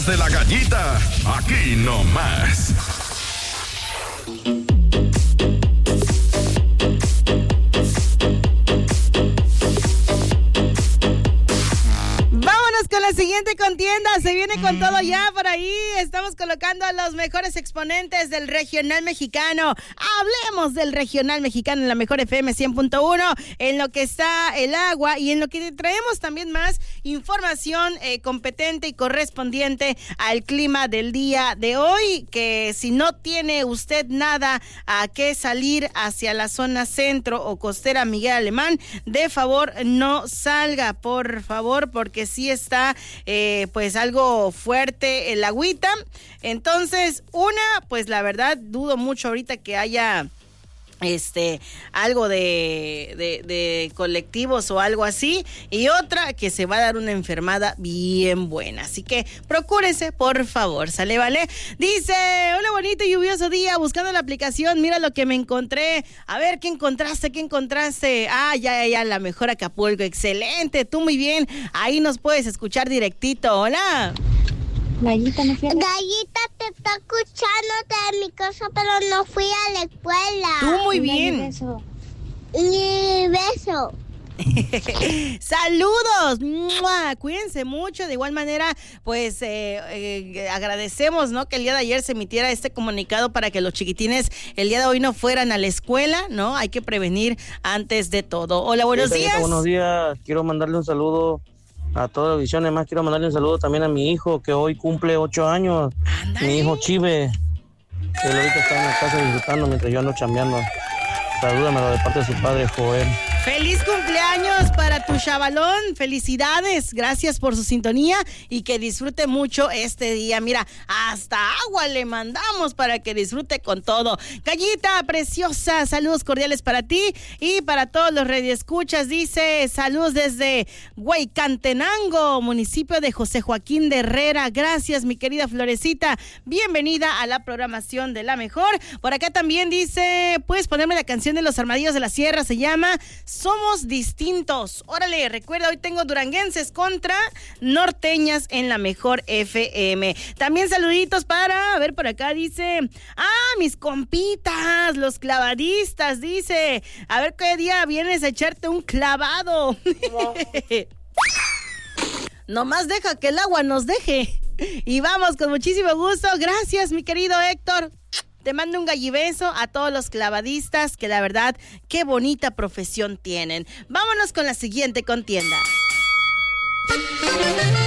De la gallita, aquí nomás. Vámonos con la siguiente contienda. Se viene con todo ya por ahí. Estamos colocando a los mejores exponentes del regional mexicano. Hablemos del regional mexicano en la mejor FM 100.1, en lo que está el agua y en lo que traemos también más información competente y correspondiente al clima del día de hoy, que si no tiene usted nada a qué salir hacia la zona centro o costera Miguel Alemán, de favor no salga, por favor, porque sí está pues algo fuerte el agüita. Entonces, pues la verdad dudo mucho ahorita que haya algo de colectivos o algo así, y otra que se va a dar una enfermada bien buena, así que procúrese, por favor, ¿sale, vale? Dice, hola, bonito y lluvioso día, buscando la aplicación, mira lo que me encontré. A ver, ¿qué encontraste? Ah, ya, la mejor Acapulco, excelente, tú muy bien, ahí nos puedes escuchar directito. Hola. Gallita, no fui a la... Gallita, te está escuchándote de mi casa, pero no fui a la escuela. Tú muy bien. Ni beso. Saludos, ¡mua! Cuídense mucho. De igual manera, pues agradecemos, ¿no?, que el día de ayer se emitiera este comunicado para que los chiquitines el día de hoy no fueran a la escuela, ¿no? Hay que prevenir antes de todo. Hola, buenos días. Buenos días, quiero mandarle un saludo a toda la visión. Además quiero mandarle un saludo también a mi hijo, que hoy cumple 8 años. ¡Ándale! Mi hijo Chive, que ahorita está en la casa disfrutando mientras yo ando chambeando. Salúdamelo de parte de su padre, Joel. ¡Feliz cumpleaños para tu chavalón! ¡Felicidades! Gracias por su sintonía y que disfrute mucho este día. Mira, hasta agua le mandamos para que disfrute con todo. Gallita preciosa, saludos cordiales para ti y para todos los radioescuchas. Dice, saludos desde Huaycantenango, municipio de José Joaquín de Herrera. Gracias, mi querida Florecita. Bienvenida a la programación de La Mejor. Por acá también dice, puedes ponerme la canción de Los Armadillos de la Sierra, se llama Somos Distintos. Órale, recuerda, hoy tengo duranguenses contra norteñas en La Mejor FM. También saluditos para, a ver, por acá dice, mis compitas, los clavadistas, dice, a ver qué día vienes a echarte un clavado. Nomás deja que el agua nos deje. Y vamos, con muchísimo gusto. Gracias, mi querido Héctor. Te mando un gallibeso a todos los clavadistas, que la verdad, qué bonita profesión tienen. Vámonos con la siguiente contienda.